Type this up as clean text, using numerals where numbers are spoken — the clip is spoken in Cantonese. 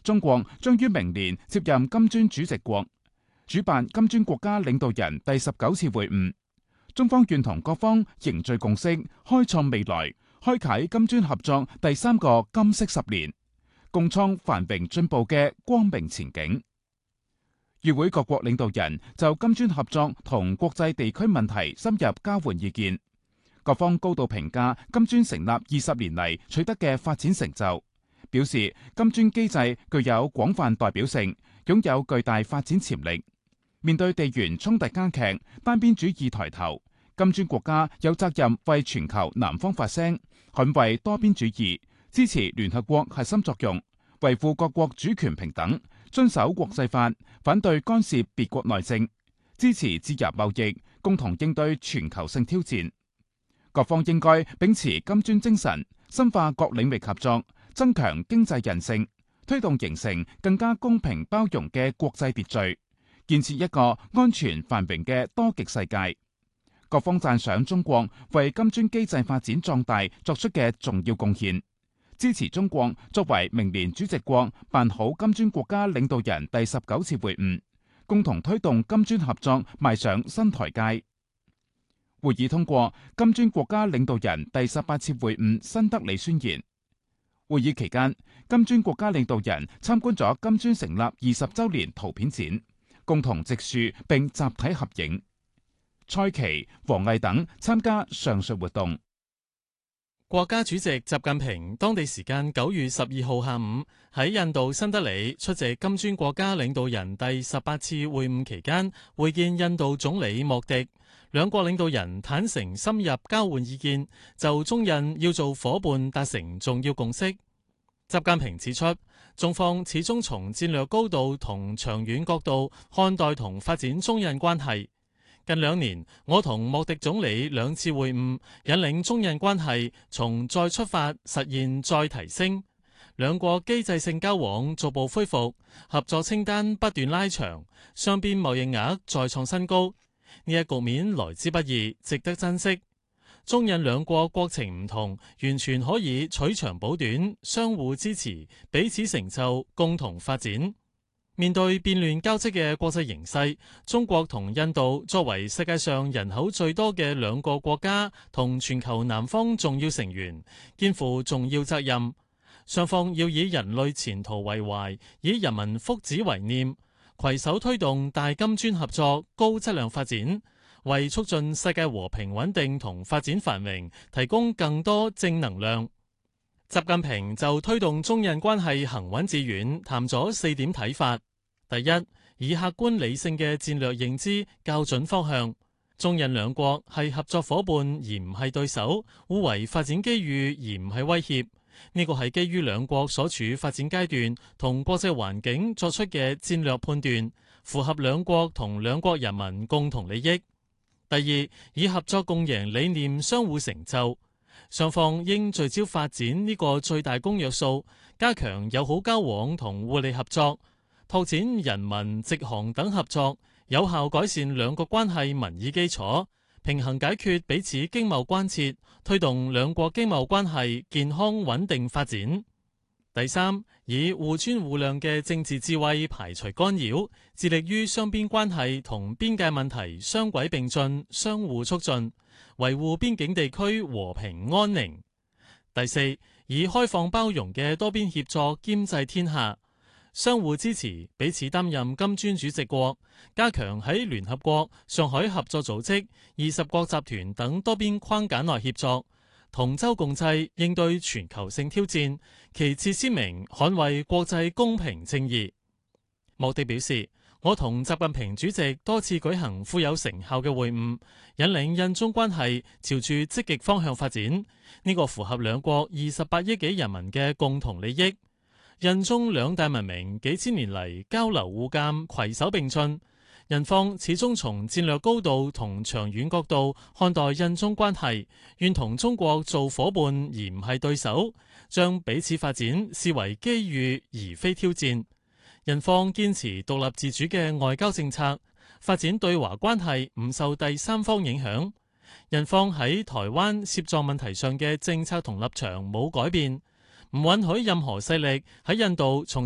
中國將於明年接任金磚主席國，主辦金磚國家領導人第19次會晤。中方願同各方凝聚共識，開創未來，開啟金磚合作第3個金色10年，共創繁榮進步嘅光明前景。與會各國領導人就金磚合作同國際地區問題深入交換意見，各方高度評價金磚成立20年嚟取得嘅發展成就，表示金磚機制具有廣泛代表性，擁有巨大發展潛力。面對地緣衝突加劇、單邊主義抬頭，金磚國家有責任為全球南方發聲，捍衛多邊主義，支持聯合國核心作用，維護各國主權平等，遵守國際法，反對干涉別國內政，支持自由貿易，共同應對全球性挑戰。各方應該秉持金磚精神，深化各領域合作，增強經濟韌性，推動形成更加公平包容嘅國際秩序，建設一個安全繁榮嘅多極世界。各方讚賞中國為金磚機制發展壯大作出嘅重要貢獻，支持中國作為明年主席國辦好金磚國家領導人第19次會晤，共同推動金磚合作邁上新台階。會議通過金磚國家領導人第18次會晤新德里宣言。會議期間，金磚國家領導人參觀咗金磚成立20週年圖片展，共同植樹並集體合影。蔡奇、王毅等參加上述活動。 國家主席習近平當地時間9月12號下午喺印度新德里出席金磚國家領導人第18次會晤期間，會見印度總理莫迪。兩國領導人坦誠深入交換意見，就中印要做夥伴達成重要共識。習近平指出，中方始終從戰略高度同長遠角度看待同發展中印關係。近2年，我同莫迪總理2次會晤，引領中印關係從再出發實現再提升，兩國機制性交往逐步恢復，合作清單不斷拉長，雙邊貿易額再創新高。呢一局面來之不易，值得珍惜。中印兩國國情唔同，完全可以取長補短，相互支持，彼此成就，共同發展。面對變亂交織嘅國際形勢，中國同印度作為世界上人口最多嘅兩個國家同全球南方重要成員，肩負重要責任。雙方要以人類前途為懷，以人民福祉為念，攜手推動大金磚合作高質量發展，為促進世界和平穩定同發展繁榮提供更多正能量。習近平就推動中印關係行穩致遠談咗4點睇法。第一，以客觀理性嘅戰略認知校準方向。中印兩國係合作夥伴而唔係對手，互為發展機遇而唔係威脅。呢個係基於兩國所處發展階段同國際環境作出嘅戰略判斷，符合兩國同兩國人民共同利益。第二，以合作共贏理念相互成就。雙方應聚焦發展呢個最大公約數，加強友好交往同互利合作，拓展人民、直航等合作，有效改善兩國關係民意基礎，平衡解決彼此經貿關切，推動兩國經貿關係健康穩定發展。第三，以互尊互諒嘅政治智慧排除干擾，致力於雙邊關係同邊界問題雙軌並進、相互促進，維護邊境地區和平安寧。第四，以開放包容嘅多邊協作兼濟天下，相互支持，彼此擔任金磚主席國，加強喺聯合國、上海合作組織、20國集團等多邊框架內協作，同舟共濟應對全球性挑戰，旗幟鮮明捍衛國際公平正義。莫迪表示，我同習近平主席多次舉行富有成效嘅會晤，引領印中關係朝住積極方向發展，呢個符合兩國28億幾人民嘅共同利益。印中兩大文明幾千年嚟交流互鑒，攜手並進。印方始終從戰略高度同長遠角度看待印中關係，願同中國做夥伴而唔係對手，將彼此發展視為機遇而非挑戰。印方堅持獨立自主嘅外交政策，發展對華關係唔受第三方影響。印方喺台灣涉藏問題上嘅政策同立場冇改變，唔允許任何勢力喺印度從